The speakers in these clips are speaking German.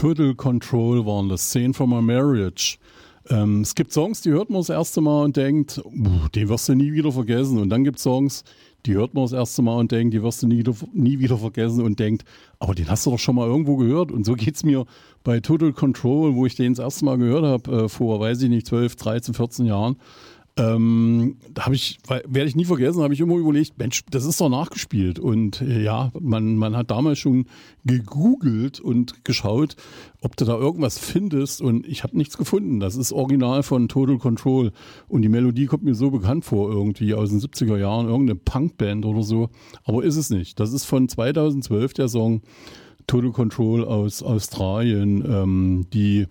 Total Control waren das, Scene from a Marriage. Es gibt Songs, die hört man das erste Mal und denkt, den wirst du nie wieder vergessen. Und dann gibt es Songs, die hört man das erste Mal und denkt, die wirst du nie wieder vergessen und denkt, aber den hast du doch schon mal irgendwo gehört. Und so geht es mir bei Total Control, wo ich den das erste Mal gehört habe, vor, weiß ich nicht, 12, 13, 14 Jahren. Werde ich nie vergessen, habe ich immer überlegt, Mensch, das ist doch nachgespielt. Und ja, man hat damals schon gegoogelt und geschaut, ob du da irgendwas findest, und ich habe nichts gefunden. Das ist original von Total Control und die Melodie kommt mir so bekannt vor, irgendwie aus den 70er Jahren, irgendeine Punkband oder so, aber ist es nicht. Das ist von 2012 der Song Total Control aus Australien, die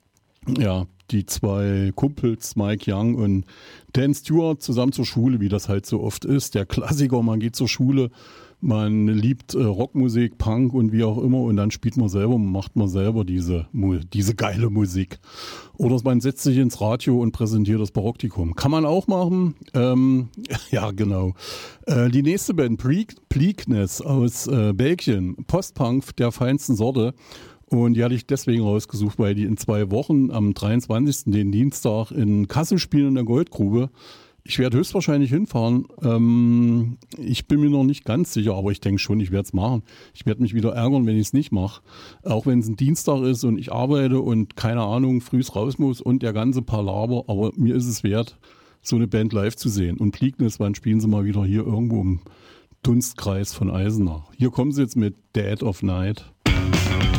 zwei Kumpels, Mike Young und Dan Stewart, zusammen zur Schule, wie das halt so oft ist. Der Klassiker, man geht zur Schule, man liebt Rockmusik, Punk und wie auch immer, und dann macht man selber diese geile Musik. Oder man setzt sich ins Radio und präsentiert das Barocktikum. Kann man auch machen. Ja, genau. Die nächste Band, Bleakness aus Belgien, Postpunk der feinsten Sorte. Und die hatte ich deswegen rausgesucht, weil die in 2 Wochen am 23., den Dienstag, in Kassel spielen in der Goldgrube. Ich werde höchstwahrscheinlich hinfahren. Ich bin mir noch nicht ganz sicher, aber ich denke schon, ich werde es machen. Ich werde mich wieder ärgern, wenn ich es nicht mache. Auch wenn es ein Dienstag ist und ich arbeite und keine Ahnung, frühs raus muss und der ganze Palaver. Aber mir ist es wert, so eine Band live zu sehen. Und Bleakness, wann spielen sie mal wieder hier irgendwo im Dunstkreis von Eisenach? Hier kommen sie jetzt mit Dead of Night.